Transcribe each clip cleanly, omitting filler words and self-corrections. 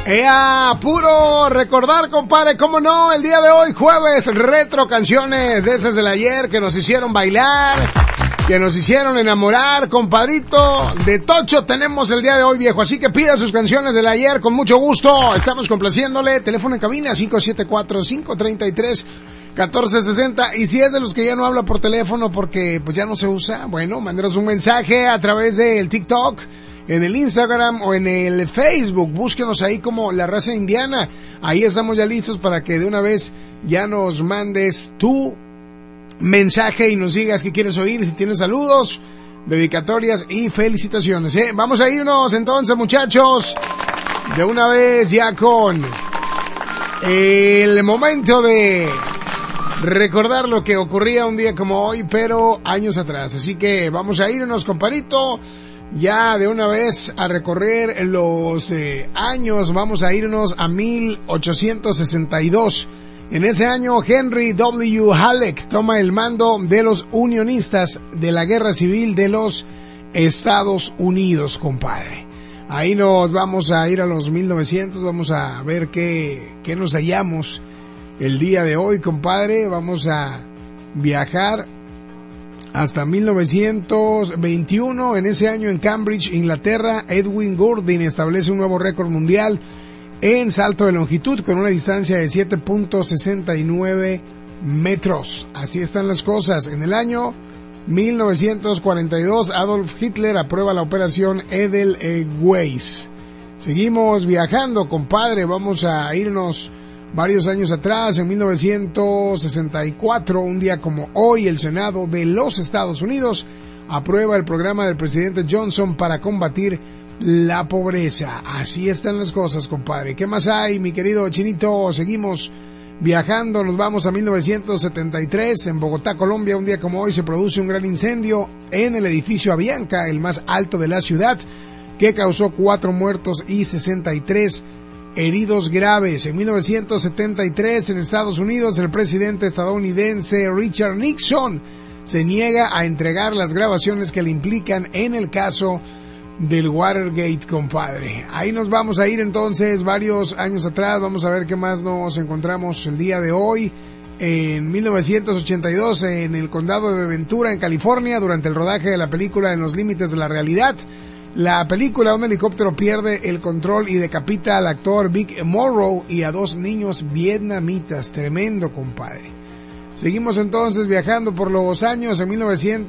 Puro recordar, compadre, cómo no, el día de hoy, jueves, retro canciones de esas del ayer que nos hicieron bailar, que nos hicieron enamorar, compadrito. De tocho tenemos el día de hoy, viejo, así que pida sus canciones del ayer con mucho gusto. Estamos complaciéndole. Teléfono en cabina 574-533-1460. Y si es de los que ya no habla por teléfono porque pues ya no se usa, bueno, mándenos un mensaje a través del TikTok, en el Instagram o en el Facebook. Búsquenos ahí como La Raza Indiana. Ahí estamos ya listos para que de una vez ya nos mandes tu mensaje y nos digas qué quieres oír, si tienes saludos, dedicatorias y felicitaciones, ¿eh? Vamos a irnos entonces, muchachos, de una vez ya con el momento de recordar lo que ocurría un día como hoy, pero años atrás. Así que vamos a irnos, compadrito, ya de una vez a recorrer los años. Vamos a irnos a 1862. En ese año, Henry W. Halleck toma el mando de los unionistas de la Guerra Civil de los Estados Unidos, compadre. Ahí nos vamos a ir a los 1900, vamos a ver qué nos hallamos el día de hoy, compadre. Vamos a viajar hasta 1921. En ese año, en Cambridge, Inglaterra, Edwin Gordon establece un nuevo récord mundial en salto de longitud con una distancia de 7.69 metros. Así están las cosas. En el año 1942, Adolf Hitler aprueba la operación Edelweiss. Seguimos viajando, compadre. Vamos a irnos varios años atrás. En 1964, un día como hoy, el Senado de los Estados Unidos aprueba el programa del presidente Johnson para combatir la pobreza. Así están las cosas, compadre. ¿Qué más hay, mi querido Chinito? Seguimos viajando, nos vamos a 1973. En Bogotá, Colombia, un día como hoy se produce un gran incendio en el edificio Avianca, el más alto de la ciudad, que causó 4 muertos y 63 heridos graves. En 1973, en Estados Unidos, el presidente estadounidense Richard Nixon se niega a entregar las grabaciones que le implican en el caso del Watergate, compadre. Ahí nos vamos a ir entonces varios años atrás. Vamos a ver qué más nos encontramos el día de hoy. En 1982, en el condado de Ventura, en California, durante el rodaje de la película En los límites de la realidad, la película, un helicóptero pierde el control y decapita al actor Vic Morrow y a 2 niños vietnamitas. Tremendo, compadre. Seguimos entonces viajando por los años. En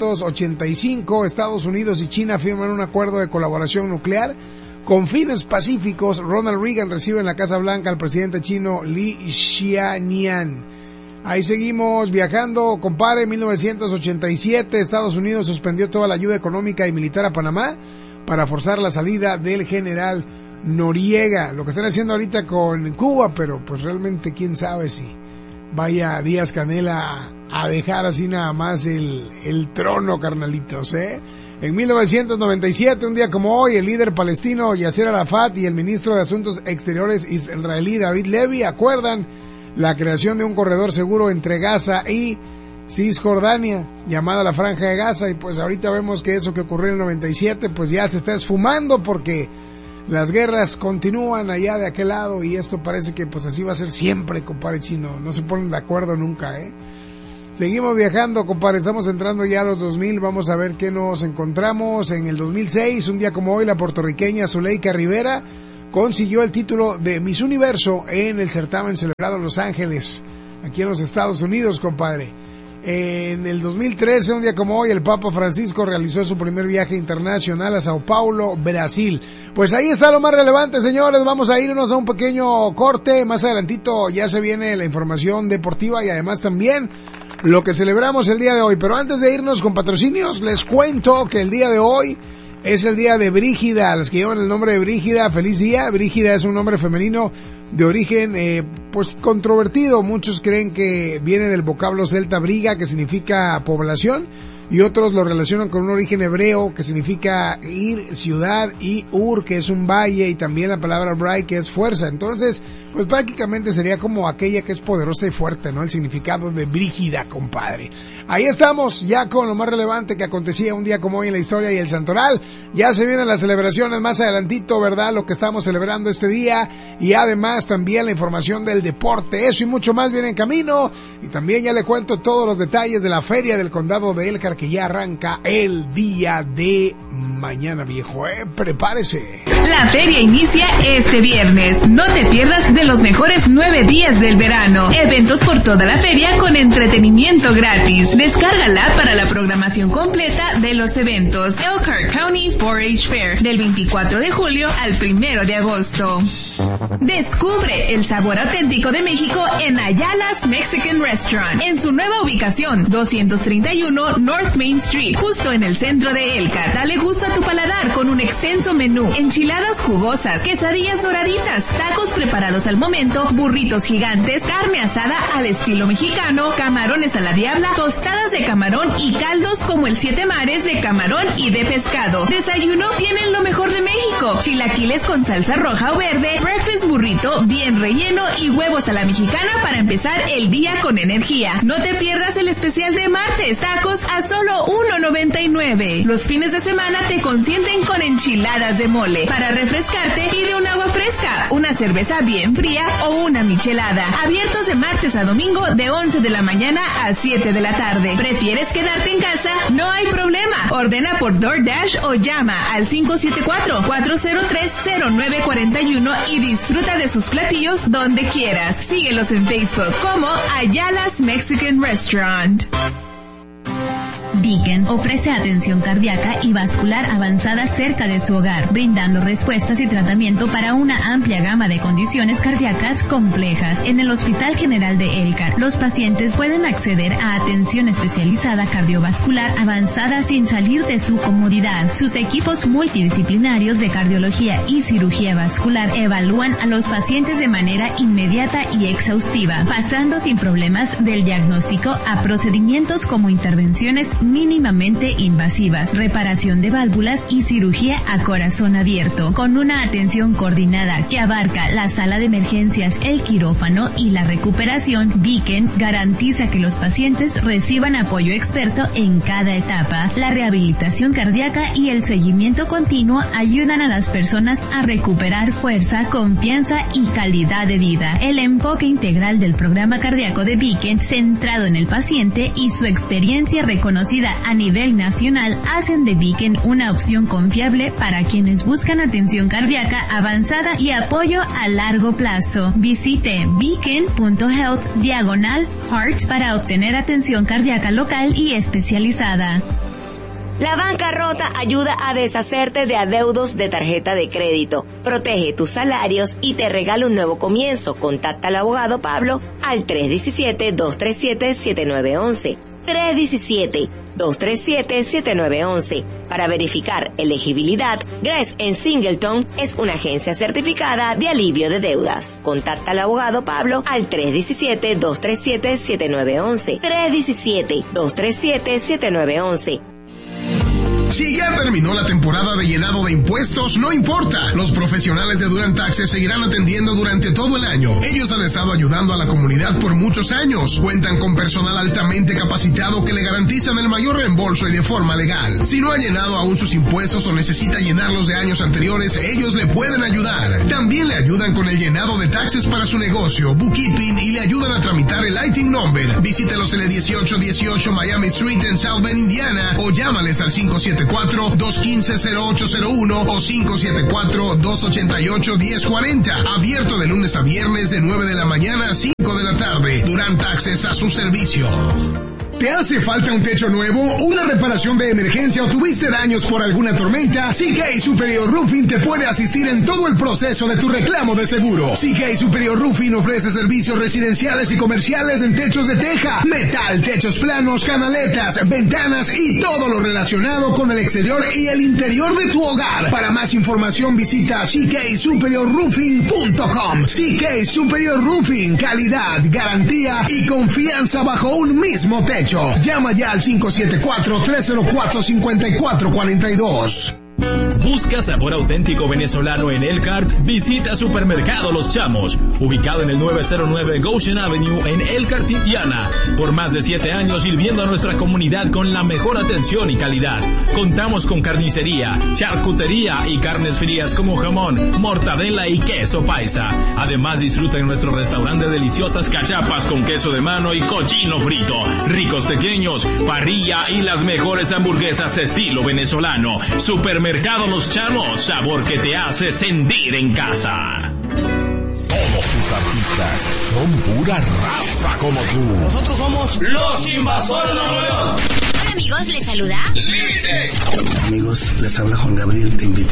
1985, Estados Unidos y China firman un acuerdo de colaboración nuclear con fines pacíficos. Ronald Reagan recibe en la Casa Blanca al presidente chino Li Xiaonan. Ahí seguimos viajando, compadre. En 1987, Estados Unidos suspendió toda la ayuda económica y militar a Panamá para forzar la salida del general Noriega. Lo que están haciendo ahorita con Cuba, pero pues realmente quién sabe si vaya Díaz Canel a dejar así nada más el trono, carnalitos, ¿eh? En 1997, un día como hoy, el líder palestino Yasser Arafat y el ministro de Asuntos Exteriores israelí David Levy acuerdan la creación de un corredor seguro entre Gaza y Cisjordania, llamada la Franja de Gaza. Y pues ahorita vemos que eso que ocurrió en el 97, pues ya se está esfumando porque las guerras continúan allá de aquel lado y esto parece que pues así va a ser siempre, compadre chino. No se ponen de acuerdo nunca, ¿eh? Seguimos viajando, compadre. Estamos entrando ya a los 2000. Vamos a ver qué nos encontramos. En el 2006, un día como hoy, la puertorriqueña Zuleika Rivera consiguió el título de Miss Universo en el certamen celebrado en Los Ángeles, aquí en los Estados Unidos, compadre. En el 2013, un día como hoy, el Papa Francisco realizó su primer viaje internacional a Sao Paulo, Brasil. Pues ahí está lo más relevante, señores. Vamos a irnos a un pequeño corte. Más adelantito ya se viene la información deportiva y además también lo que celebramos el día de hoy. Pero antes de irnos con patrocinios, les cuento que el día de hoy es el día de Brígida. Los que llevan el nombre de Brígida, feliz día. Brígida es un nombre femenino de origen pues controvertido. Muchos creen que viene del vocablo celta briga, que significa población, y otros lo relacionan con un origen hebreo que significa ir, ciudad, y Ur, que es un valle, y también la palabra Brai, que es fuerza. Entonces, pues prácticamente sería como aquella que es poderosa y fuerte, ¿no? El significado de Brígida, compadre. Ahí estamos, ya con lo más relevante que acontecía un día como hoy en la historia y el santoral. Ya se vienen las celebraciones más adelantito, ¿verdad? Lo que estamos celebrando este día, y además también la información del deporte. Eso y mucho más viene en camino, y también ya le cuento todos los detalles de la feria del condado de Elkhart, que ya arranca el día de mañana, viejo, prepárese. La feria inicia este viernes. No te pierdas de los mejores 9 días del verano. Eventos por toda la feria con entretenimiento gratis. Descárgala para la programación completa de los eventos. Elkhart County 4-H Fair, del 24 de julio al 1 de agosto. Descubre el sabor auténtico de México en Ayala's Mexican Restaurant, en su nueva ubicación, 231 North Main Street, justo en el centro de Elkhart. Dale gusto a tu paladar con un extenso menú: enchiladas jugosas, quesadillas doraditas, tacos preparados al momento, burritos gigantes, carne asada al estilo mexicano, camarones a la diabla, tostadas de camarón y caldos como el 7 mares de camarón y de pescado. Desayuno tienen lo mejor de México: chilaquiles con salsa roja o verde, breakfast burrito bien relleno y huevos a la mexicana para empezar el día con energía. No te pierdas el especial de martes, tacos a solo $1.99. Los fines de semana te consienten con enchiladas de mole. Para refrescarte, pide un agua fresca, una cerveza bien fría o una michelada. Abiertos de martes a domingo de 11 de la mañana a 7 de la tarde. ¿Prefieres quedarte en casa? No hay problema. Ordena por DoorDash o llama al 574-403-0941 y disfruta de sus platillos donde quieras. Síguelos en Facebook como Ayala's Mexican Restaurant. Beacon ofrece atención cardíaca y vascular avanzada cerca de su hogar, brindando respuestas y tratamiento para una amplia gama de condiciones cardíacas complejas. En el Hospital General de Elkhart, los pacientes pueden acceder a atención especializada cardiovascular avanzada sin salir de su comodidad. Sus equipos multidisciplinarios de cardiología y cirugía vascular evalúan a los pacientes de manera inmediata y exhaustiva, pasando sin problemas del diagnóstico a procedimientos como intervenciones mínimamente invasivas, reparación de válvulas y cirugía a corazón abierto, con una atención coordinada que abarca la sala de emergencias, el quirófano y la recuperación. Beacon garantiza que los pacientes reciban apoyo experto en cada etapa. La rehabilitación cardíaca y el seguimiento continuo ayudan a las personas a recuperar fuerza, confianza y calidad de vida. El enfoque integral del programa cardíaco de Beacon, centrado en el paciente y su experiencia reconocida a nivel nacional, hacen de Beacon una opción confiable para quienes buscan atención cardíaca avanzada y apoyo a largo plazo. Visite beacon.health/hearts para obtener atención cardíaca local y especializada. La bancarrota ayuda a deshacerte de adeudos de tarjeta de crédito, protege tus salarios y te regala un nuevo comienzo. Contacta al abogado Pablo al 317-237-7911. 317-237-7911. Para verificar elegibilidad, Grace Singleton es una agencia certificada de alivio de deudas. Contacta al abogado Pablo al 317-237-7911. 317-237-7911. Si ya terminó la temporada de llenado de impuestos, no importa. Los profesionales de Durant Taxes seguirán atendiendo durante todo el año. Ellos han estado ayudando a la comunidad por muchos años. Cuentan con personal altamente capacitado que le garantizan el mayor reembolso y de forma legal. Si no ha llenado aún sus impuestos o necesita llenarlos de años anteriores, ellos le pueden ayudar. También le ayudan con el llenado de taxes para su negocio, bookkeeping, y le ayudan a tramitar el ITIN number. Visítelos en el 1818 Miami Street en South Bend, Indiana, o llámales al 574-215-0801 o 574-288-1040. Abierto de lunes a viernes de 9 de la mañana a 5 de la tarde. Durant Taxes a su servicio. ¿Te hace falta un techo nuevo, una reparación de emergencia o tuviste daños por alguna tormenta? CK Superior Roofing te puede asistir en todo el proceso de tu reclamo de seguro. CK Superior Roofing ofrece servicios residenciales y comerciales en techos de teja, metal, techos planos, canaletas, ventanas y todo lo relacionado con el exterior y el interior de tu hogar. Para más información visita CKSuperiorRoofing.com. CK Superior Roofing, calidad, garantía y confianza bajo un mismo techo. hecho. Llama ya al 574-304-5442. ¿Busca sabor auténtico venezolano en Elkhart? Visita Supermercado Los Chamos, ubicado en el 909 Goshen Avenue en Elkhart, Indiana. Por más de 7 años sirviendo a nuestra comunidad con la mejor atención y calidad. Contamos con carnicería, charcutería y carnes frías como jamón, mortadela y queso paisa. Además disfruta en nuestro restaurante deliciosas cachapas con queso de mano y cochino frito, ricos pequeños, parrilla y las mejores hamburguesas estilo venezolano. Supermercado Los Chamos, sabor que te hace sentir en casa. Todos tus artistas son pura raza como tú. Nosotros somos los Invasores de Nueva York. Hola amigos, les saluda Límite. Amigos, les habla Juan Gabriel, te invito